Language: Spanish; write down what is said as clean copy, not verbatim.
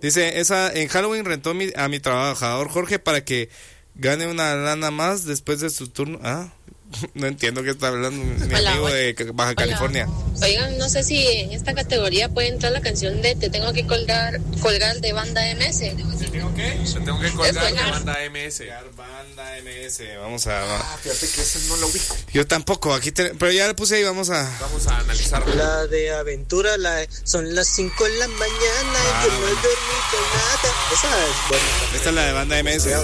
Dice, en Halloween rentó a mi trabajador Jorge para que gane una lana más después de su turno. No entiendo qué está hablando mi amigo de Baja California. Oigan, no sé si en esta categoría puede entrar la canción de Te tengo que colgar de Banda MS. ¿Te tengo qué? Te tengo que colgar de Banda MS. Banda MS, vamos a... fíjate que ese no lo ubico. Yo tampoco, pero ya le puse ahí, vamos a analizarlo. La de Aventura, son las 5 de la mañana y yo no he dormido nada. Esa es buena. Esta es la de Banda MS.